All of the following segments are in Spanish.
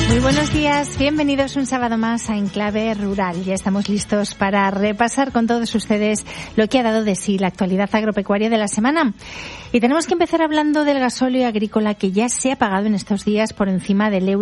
Muy buenos días, bienvenidos un sábado más a Enclave Rural. Ya estamos listos para repasar con todos ustedes lo que ha dado de sí la actualidad agropecuaria de la semana. Y tenemos que empezar hablando del gasóleo agrícola, que ya se ha pagado en estos días por encima del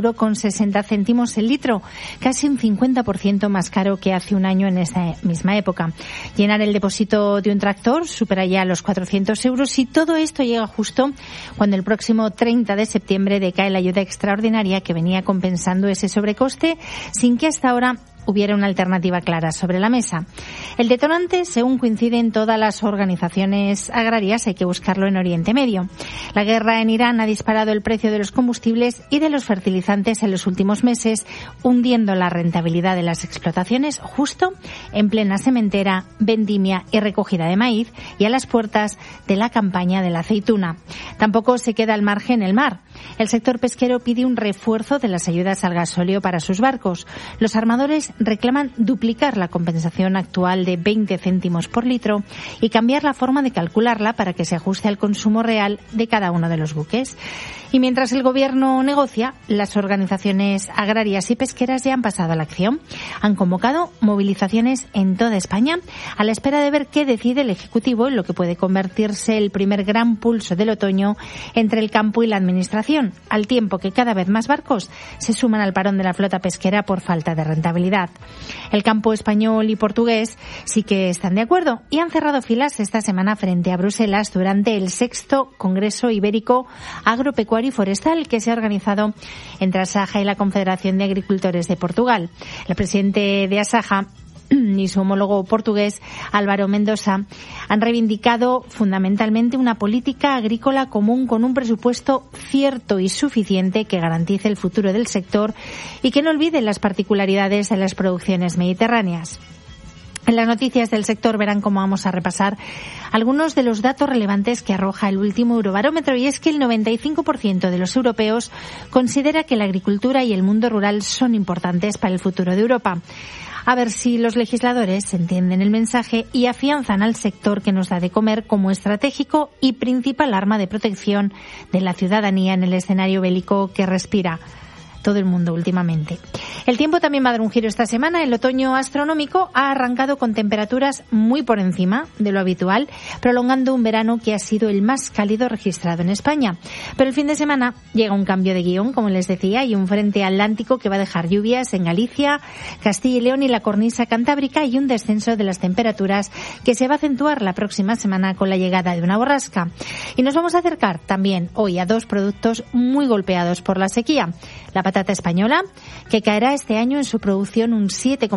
€1,60 el litro, casi un 50% más caro que hace un año en esta misma época. Llenar el depósito de un tractor supera ya los €400 y todo esto llega justo cuando el próximo 30 de septiembre decae la ayuda extraordinaria que venía compensando ese sobrecoste sin que hasta ahora hubiera una alternativa clara sobre la mesa. El detonante, según coinciden todas las organizaciones agrarias, hay que buscarlo en Oriente Medio. La guerra en Irán ha disparado el precio de los combustibles y de los fertilizantes en los últimos meses, hundiendo la rentabilidad de las explotaciones justo en plena sementera, vendimia y recogida de maíz y a las puertas de la campaña de la aceituna. Tampoco se queda al margen el mar. El sector pesquero pide un refuerzo de las ayudas al gasóleo para sus barcos. Los armadores reclaman duplicar la compensación actual de 20 céntimos por litro y cambiar la forma de calcularla para que se ajuste al consumo real de cada uno de los buques. Y mientras el Gobierno negocia, las organizaciones agrarias y pesqueras ya han pasado a la acción. Han convocado movilizaciones en toda España a la espera de ver qué decide el Ejecutivo en lo que puede convertirse el primer gran pulso del otoño entre el campo y la Administración, al tiempo que cada vez más barcos se suman al parón de la flota pesquera por falta de rentabilidad. El campo español y portugués sí que están de acuerdo y han cerrado filas esta semana frente a Bruselas durante el 6º Congreso Ibérico Agropecuario y Forestal que se ha organizado entre Asaja y la Confederación de Agricultores de Portugal. El presidente de Asaja y su homólogo portugués, Álvaro Mendoza, han reivindicado fundamentalmente una política agrícola común con un presupuesto cierto y suficiente que garantice el futuro del sector y que no olvide las particularidades de las producciones mediterráneas. En las noticias del sector verán cómo vamos a repasar algunos de los datos relevantes que arroja el último Eurobarómetro, y es que el 95% de los europeos considera que la agricultura y el mundo rural son importantes para el futuro de Europa. A ver si los legisladores entienden el mensaje y afianzan al sector que nos da de comer como estratégico y principal arma de protección de la ciudadanía en el escenario bélico que respira todo el mundo últimamente. El tiempo también va a dar un giro esta semana. El otoño astronómico ha arrancado con temperaturas muy por encima de lo habitual, prolongando un verano que ha sido el más cálido registrado en España. Pero el fin de semana llega un cambio de guión, como les decía, y un frente atlántico que va a dejar lluvias en Galicia, Castilla y León y la cornisa cantábrica, y un descenso de las temperaturas que se va a acentuar la próxima semana con la llegada de una borrasca. Y nos vamos a acercar también hoy a dos productos muy golpeados por la sequía. La patata española, que caerá este año en su producción un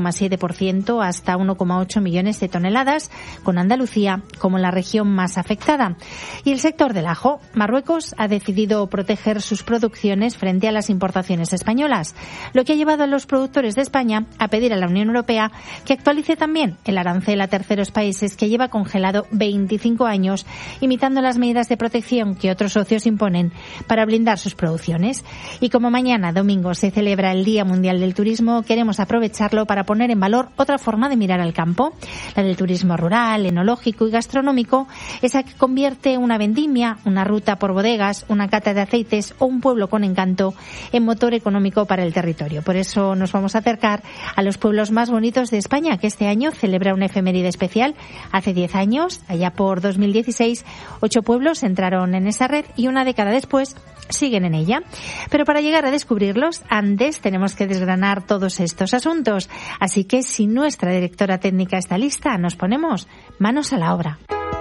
7,7% hasta 1,8 millones de toneladas, con Andalucía como la región más afectada. Y el sector del ajo. Marruecos ha decidido proteger sus producciones frente a las importaciones españolas, lo que ha llevado a los productores de España a pedir a la Unión Europea que actualice también el arancel a terceros países, que lleva congelado 25 años, imitando las medidas de protección que otros socios imponen para blindar sus producciones. Y como mañana, domingo, se celebra el Día Mundial del Turismo, queremos aprovecharlo para poner en valor otra forma de mirar al campo, la del turismo rural, enológico y gastronómico, esa que convierte una vendimia, una ruta por bodegas, una cata de aceites o un pueblo con encanto en motor económico para el territorio. Por eso nos vamos a acercar a los pueblos más bonitos de España, que este año celebra una efeméride especial. Hace 10 años, allá por 2016, 8 pueblos entraron en esa red y una década después siguen en ella. Pero para llegar a descubrirlos, antes tenemos que desgranar todos estos asuntos. Así que si nuestra directora técnica está lista, nos ponemos manos a la obra.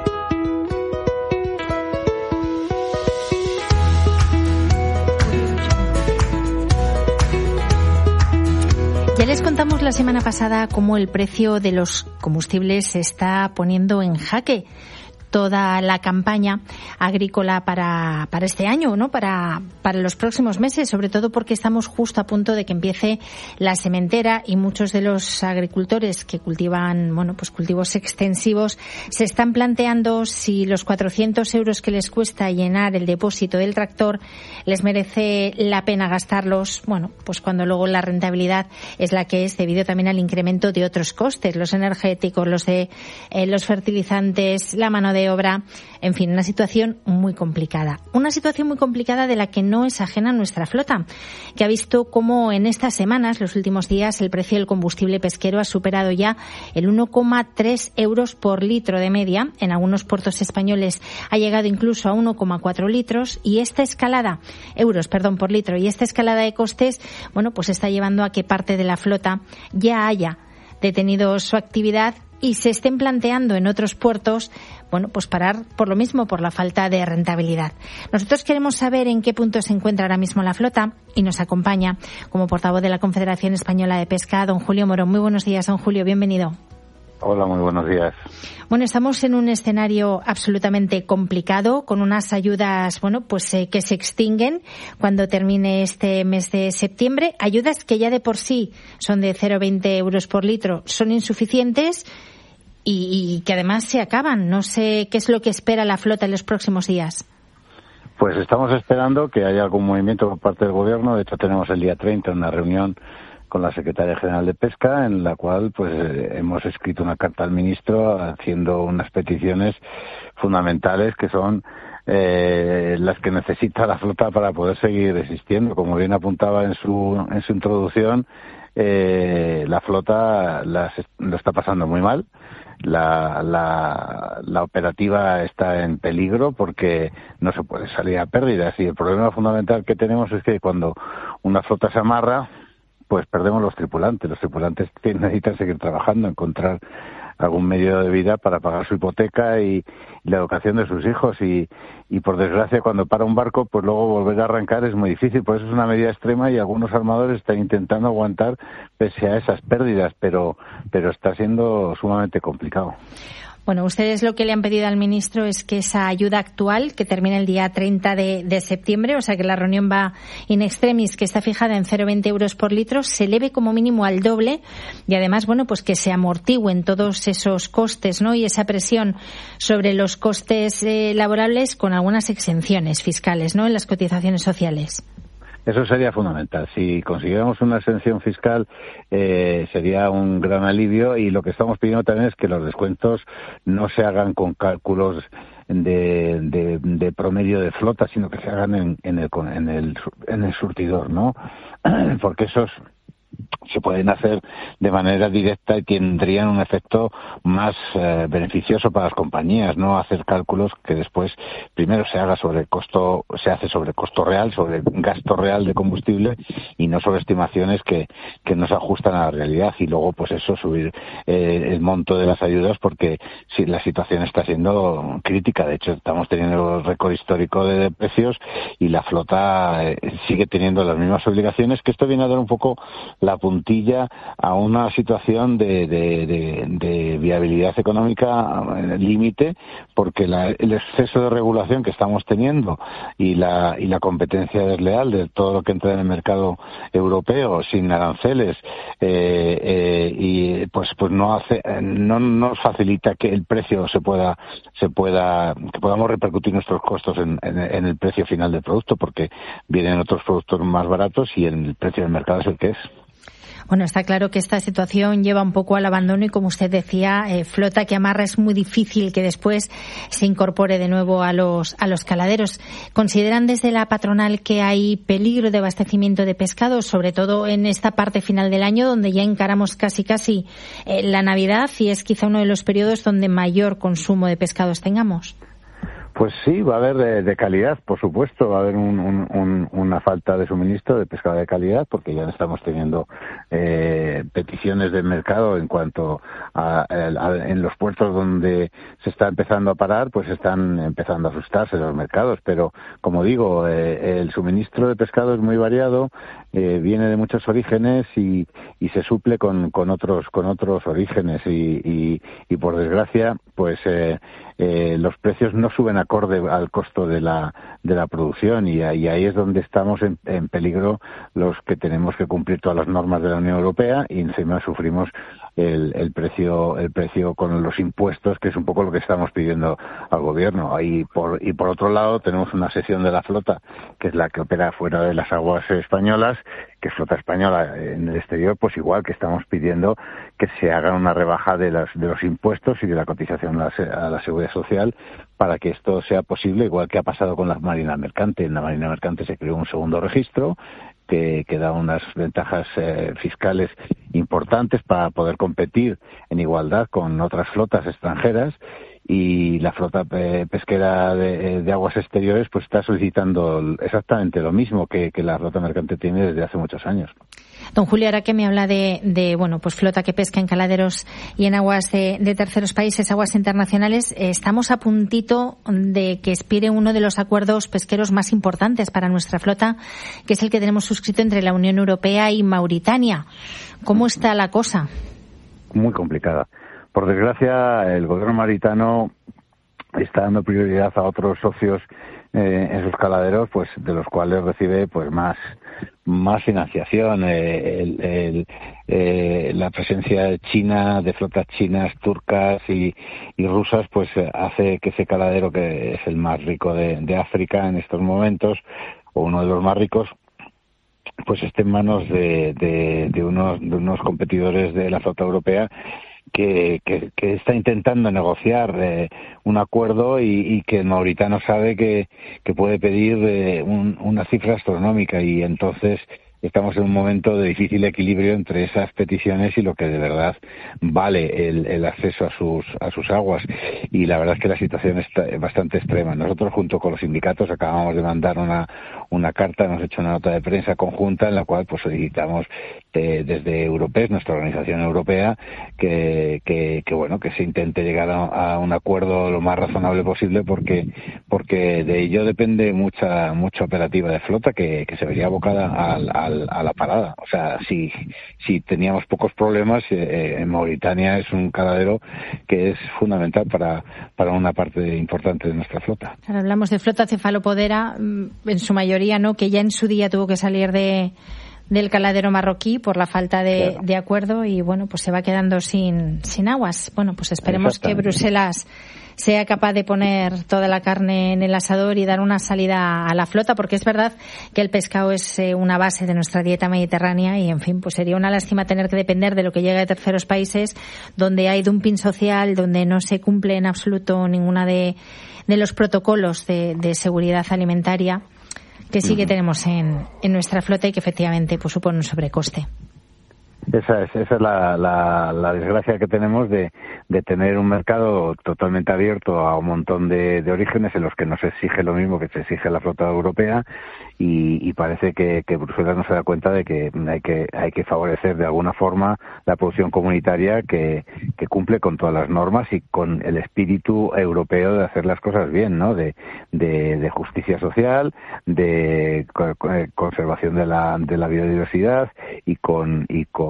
Ya les contamos la semana pasada cómo el precio de los combustibles se está poniendo en jaque toda la campaña agrícola para este año, ¿no? Para los próximos meses, sobre todo porque estamos justo a punto de que empiece la sementera y muchos de los agricultores que cultivan, cultivos extensivos se están planteando si los 400 euros que les cuesta llenar el depósito del tractor les merece la pena gastarlos, cuando luego la rentabilidad es la que es, debido también al incremento de otros costes, los energéticos, los de los fertilizantes, la mano de de obra, en fin, una situación muy complicada. Una situación muy complicada de la que no es ajena nuestra flota, que ha visto cómo en estas semanas, los últimos días, el precio del combustible pesquero ha superado ya el 1,3 euros por litro de media. En algunos puertos españoles ha llegado incluso a 1,4 litros y esta escalada, euros, perdón, por litro, y esta escalada de costes, bueno, pues está llevando a que parte de la flota ya haya detenido su actividad y se estén planteando en otros puertos, bueno, pues parar por lo mismo, por la falta de rentabilidad. Nosotros queremos saber en qué punto se encuentra ahora mismo la flota y nos acompaña como portavoz de la Confederación Española de Pesca, don Julio Morón. Muy buenos días, don Julio, bienvenido. Hola, muy buenos días. Bueno, estamos en un escenario absolutamente complicado, con unas ayudas, bueno, pues que se extinguen cuando termine este mes de septiembre. Ayudas que ya de por sí son de 0,20 euros por litro, son insuficientes y que además se acaban. No sé qué es lo que espera la flota en los próximos días. Pues estamos esperando que haya algún movimiento por parte del Gobierno. De hecho, tenemos el día 30 una reunión con la Secretaria General de Pesca, en la cual pues hemos escrito una carta al ministro haciendo unas peticiones fundamentales que son las que necesita la flota para poder seguir existiendo. Como bien apuntaba en su introducción, la flota lo está pasando muy mal. La operativa está en peligro porque no se puede salir a pérdidas, y el problema fundamental que tenemos es que cuando una flota se amarra, pues perdemos los tripulantes. Los tripulantes necesitan seguir trabajando, encontrar algún medio de vida para pagar su hipoteca y la educación de sus hijos. Y por desgracia, cuando para un barco, pues luego volver a arrancar es muy difícil. Por eso es una medida extrema y algunos armadores están intentando aguantar pese a esas pérdidas, pero está siendo sumamente complicado. Bueno, ustedes lo que le han pedido al ministro es que esa ayuda actual, que termina el día 30 de septiembre, o sea que la reunión va in extremis, que está fijada en 0,20 euros por litro, se eleve como mínimo al doble y además, bueno, pues que se amortigüen todos esos costes, ¿no? Y esa presión sobre los costes laborables con algunas exenciones fiscales, ¿no? En las cotizaciones sociales. Eso sería fundamental. Si consiguiéramos una exención fiscal, sería un gran alivio, y lo que estamos pidiendo también es que los descuentos no se hagan con cálculos de promedio de flota, sino que se hagan en el surtidor, ¿no? Porque esos se pueden hacer de manera directa y tendrían un efecto más beneficioso para las compañías, no hacer cálculos que después primero se hace sobre costo real, sobre gasto real de combustible, y no sobre estimaciones que no se ajustan a la realidad, y luego pues eso subir el monto de las ayudas, porque si la situación está siendo crítica. De hecho, estamos teniendo el récord histórico de precios y la flota sigue teniendo las mismas obligaciones, que esto viene a dar un poco la puntilla a una situación de viabilidad económica límite, porque el exceso de regulación que estamos teniendo y la competencia desleal de todo lo que entra en el mercado europeo sin aranceles y pues no nos facilita que el precio que podamos repercutir nuestros costos en el precio final del producto, porque vienen otros productos más baratos y el precio del mercado es el que es. Bueno, está claro que esta situación lleva un poco al abandono y, como usted decía, flota que amarra es muy difícil que después se incorpore de nuevo a los caladeros. ¿Consideran desde la patronal que hay peligro de abastecimiento de pescado, sobre todo en esta parte final del año, donde ya encaramos casi la Navidad y es quizá uno de los periodos donde mayor consumo de pescados tengamos? Pues sí, va a haber de calidad, por supuesto, va a haber una falta de suministro de pescado de calidad, porque ya estamos teniendo peticiones del mercado en cuanto en los puertos donde se está empezando a parar, pues están empezando a asustarse los mercados. Pero, como digo, el suministro de pescado es muy variado, viene de muchos orígenes y se suple con otros orígenes y por desgracia, pues los precios no suben acorde al costo de la producción, y ahí es donde estamos en peligro los que tenemos que cumplir todas las normas de la Unión Europea, y encima sufrimos el precio con los impuestos, que es un poco lo que estamos pidiendo al gobierno. Y por otro lado tenemos una sección de la flota que es la que opera fuera de las aguas españolas, que es flota española en el exterior, pues igual que estamos pidiendo que se haga una rebaja de los impuestos y de la cotización a la seguridad social para que esto sea posible, igual que ha pasado con la Marina Mercante. En la Marina Mercante se creó un segundo registro que da unas ventajas fiscales importantes para poder competir en igualdad con otras flotas extranjeras, y la flota pesquera de aguas exteriores pues está solicitando exactamente lo mismo que la flota mercante tiene desde hace muchos años. Don Julio, ahora que me habla de pues flota que pesca en caladeros y en aguas de terceros países, aguas internacionales, estamos a puntito de que expire uno de los acuerdos pesqueros más importantes para nuestra flota, que es el que tenemos suscrito entre la Unión Europea y Mauritania. ¿Cómo está la cosa? Muy complicada. Por desgracia, el gobierno mauritano está dando prioridad a otros socios en sus caladeros, pues de los cuales recibe pues más financiación. La presencia china, de flotas chinas, turcas y rusas, pues hace que ese caladero, que es el más rico de África en estos momentos, o uno de los más ricos, pues esté en manos de unos competidores de la flota europea que está intentando negociar un acuerdo y que el mauritano sabe que puede pedir una cifra astronómica, y entonces estamos en un momento de difícil equilibrio entre esas peticiones y lo que de verdad vale el acceso a sus aguas. Y la verdad es que la situación está bastante extrema. Nosotros, junto con los sindicatos, acabamos de mandar una carta, hemos hecho una nota de prensa conjunta en la cual pues solicitamos desde Europes, nuestra organización europea, que se intente llegar a un acuerdo lo más razonable posible, porque de ello depende mucha operativa de flota que se vería abocada a la parada. O sea, si teníamos pocos problemas, en Mauritania es un caladero que es fundamental para una parte importante de nuestra flota. Ahora hablamos de flota cefalopodera, en su mayoría, ¿no?, que ya en su día tuvo que salir del caladero marroquí por la falta de acuerdo, y bueno, pues se va quedando sin aguas. Bueno, pues esperemos que Bruselas sea capaz de poner toda la carne en el asador y dar una salida a la flota, porque es verdad que el pescado es una base de nuestra dieta mediterránea, y en fin, pues sería una lástima tener que depender de lo que llega de terceros países, donde hay dumping social, donde no se cumple en absoluto ninguna de los protocolos de seguridad alimentaria que sí que tenemos en nuestra flota, y que efectivamente pues supone un sobrecoste. Esa es la desgracia que tenemos de tener un mercado totalmente abierto a un montón de orígenes en los que no se exige lo mismo que se exige a la flota europea, y parece que Bruselas no se da cuenta de que hay que favorecer de alguna forma la producción comunitaria que cumple con todas las normas y con el espíritu europeo de hacer las cosas bien, ¿no? De justicia social, de conservación de la biodiversidad y con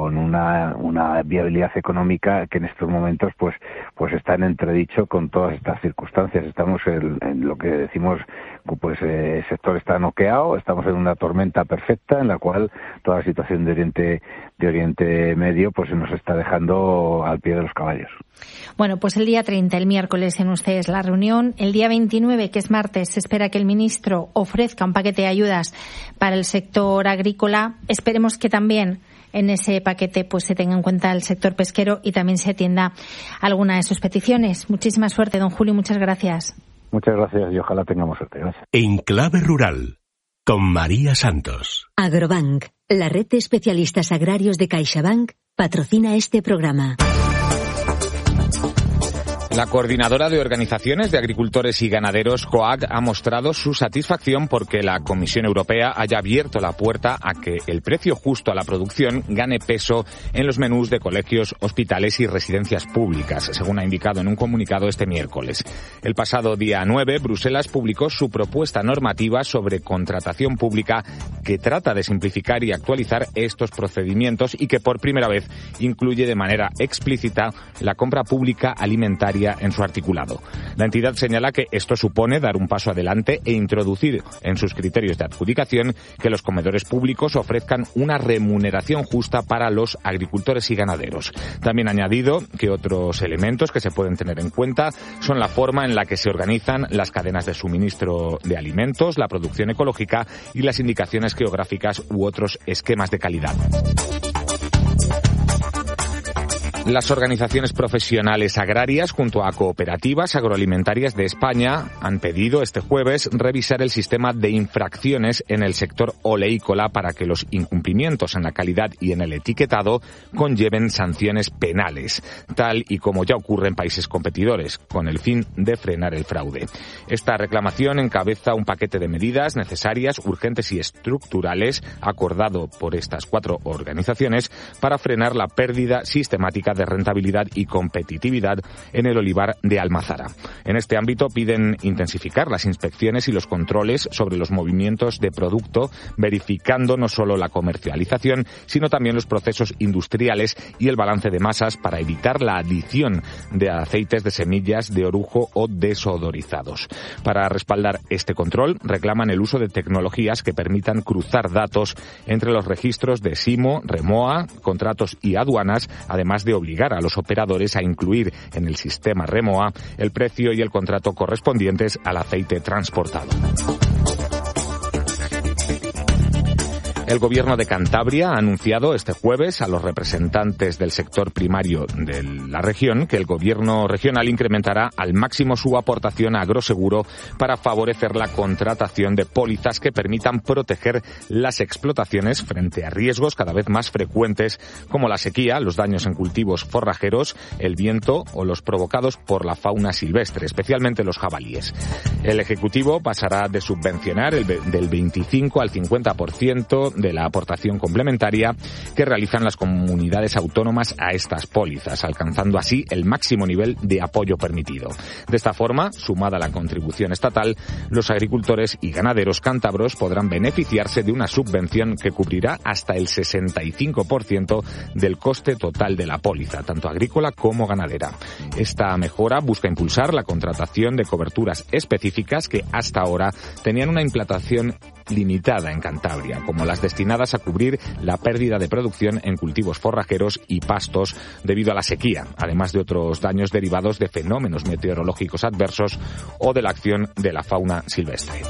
una viabilidad económica que en estos momentos pues está en entredicho con todas estas circunstancias. Estamos en lo que decimos, pues el sector está noqueado, estamos en una tormenta perfecta en la cual toda la situación de Oriente Medio pues nos está dejando al pie de los caballos. Bueno, pues el día 30, el miércoles, en ustedes la reunión. El día 29, que es martes, se espera que el ministro ofrezca un paquete de ayudas para el sector agrícola. Esperemos que también en ese paquete pues se tenga en cuenta el sector pesquero y también se atienda alguna de sus peticiones. Muchísima suerte, don Julio, muchas gracias. Muchas gracias y ojalá tengamos suerte. Gracias. En Clave Rural, con María Santos. Agrobank, la red de especialistas agrarios de CaixaBank, patrocina este programa. La Coordinadora de Organizaciones de Agricultores y Ganaderos, COAG, ha mostrado su satisfacción porque la Comisión Europea haya abierto la puerta a que el precio justo a la producción gane peso en los menús de colegios, hospitales y residencias públicas, según ha indicado en un comunicado este miércoles. El pasado día 9, Bruselas publicó su propuesta normativa sobre contratación pública que trata de simplificar y actualizar estos procedimientos y que por primera vez incluye de manera explícita la compra pública alimentaria agraria en su articulado. La entidad señala que esto supone dar un paso adelante e introducir en sus criterios de adjudicación que los comedores públicos ofrezcan una remuneración justa para los agricultores y ganaderos. También ha añadido que otros elementos que se pueden tener en cuenta son la forma en la que se organizan las cadenas de suministro de alimentos, la producción ecológica y las indicaciones geográficas u otros esquemas de calidad. Las organizaciones profesionales agrarias, junto a cooperativas agroalimentarias de España, han pedido este jueves revisar el sistema de infracciones en el sector oleícola para que los incumplimientos en la calidad y en el etiquetado conlleven sanciones penales, tal y como ya ocurre en países competidores, con el fin de frenar el fraude. Esta reclamación encabeza un paquete de medidas necesarias, urgentes y estructurales acordado por estas 4 organizaciones para frenar la pérdida sistemática de rentabilidad y competitividad en el olivar de Almazara. En este ámbito piden intensificar las inspecciones y los controles sobre los movimientos de producto, verificando no solo la comercialización, sino también los procesos industriales y el balance de masas para evitar la adición de aceites de semillas de orujo o desodorizados. Para respaldar este control, reclaman el uso de tecnologías que permitan cruzar datos entre los registros de SIMO, Remoa, contratos y aduanas, además de obligar a los operadores a incluir en el sistema Remoa el precio y el contrato correspondientes al aceite transportado. El Gobierno de Cantabria ha anunciado este jueves a los representantes del sector primario de la región que el Gobierno regional incrementará al máximo su aportación a Agroseguro para favorecer la contratación de pólizas que permitan proteger las explotaciones frente a riesgos cada vez más frecuentes como la sequía, los daños en cultivos forrajeros, el viento o los provocados por la fauna silvestre, especialmente los jabalíes. El Ejecutivo pasará de subvencionar del 25 al 50% de la aportación complementaria que realizan las comunidades autónomas a estas pólizas, alcanzando así el máximo nivel de apoyo permitido. De esta forma, sumada la contribución estatal, los agricultores y ganaderos cántabros podrán beneficiarse de una subvención que cubrirá hasta el 65% del coste total de la póliza, tanto agrícola como ganadera. Esta mejora busca impulsar la contratación de coberturas específicas que hasta ahora tenían una implantación limitada en Cantabria, como las destinadas a cubrir la pérdida de producción en cultivos forrajeros y pastos debido a la sequía, además de otros daños derivados de fenómenos meteorológicos adversos o de la acción de la fauna silvestre.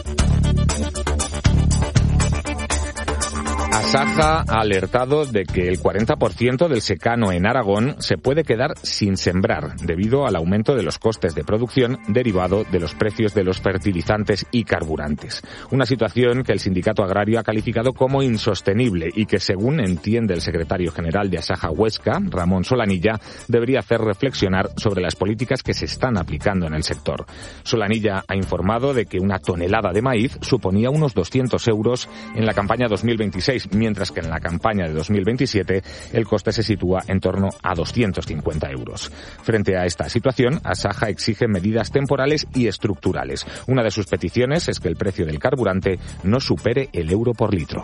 Asaja ha alertado de que el 40% del secano en Aragón se puede quedar sin sembrar debido al aumento de los costes de producción derivado de los precios de los fertilizantes y carburantes. Una situación que el sindicato agrario ha calificado como insostenible y que, según entiende el secretario general de Asaja Huesca, Ramón Solanilla, debería hacer reflexionar sobre las políticas que se están aplicando en el sector. Solanilla ha informado de que una tonelada de maíz suponía unos 200 euros en la campaña 2026, mientras que en la campaña de 2027 el coste se sitúa en torno a 250 euros. Frente a esta situación, Asaja exige medidas temporales y estructurales. Una de sus peticiones es que el precio del carburante no supere el euro por litro.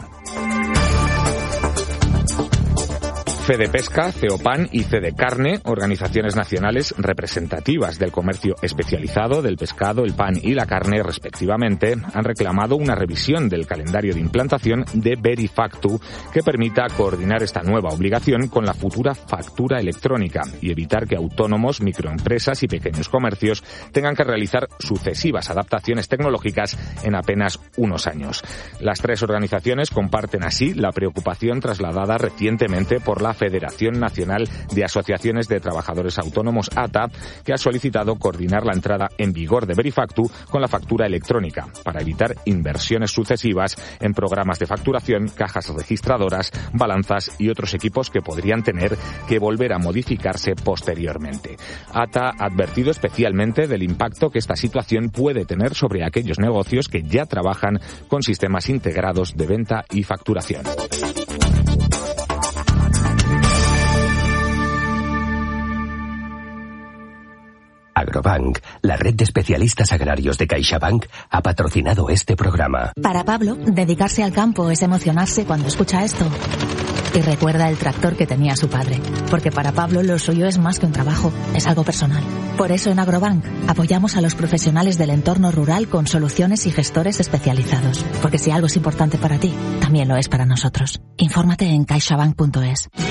Fedepesca, Ceopan y Fedecarne, organizaciones nacionales representativas del comercio especializado del pescado, el pan y la carne, respectivamente, han reclamado una revisión del calendario de implantación de Verifactu que permita coordinar esta nueva obligación con la futura factura electrónica y evitar que autónomos, microempresas y pequeños comercios tengan que realizar sucesivas adaptaciones tecnológicas en apenas unos años. Las 3 organizaciones comparten así la preocupación trasladada recientemente por la Federación Nacional de Asociaciones de Trabajadores Autónomos, ATA, que ha solicitado coordinar la entrada en vigor de Verifactu con la factura electrónica para evitar inversiones sucesivas en programas de facturación, cajas registradoras, balanzas y otros equipos que podrían tener que volver a modificarse posteriormente. ATA ha advertido especialmente del impacto que esta situación puede tener sobre aquellos negocios que ya trabajan con sistemas integrados de venta y facturación. Agrobank, la red de especialistas agrarios de CaixaBank, ha patrocinado este programa. Para Pablo, dedicarse al campo es emocionarse cuando escucha esto. y recuerda el tractor que tenía su padre. Porque para Pablo lo suyo es más que un trabajo, es algo personal. Por eso en Agrobank apoyamos a los profesionales del entorno rural con soluciones y gestores especializados. Porque si algo es importante para ti, también lo es para nosotros. Infórmate en caixabank.es.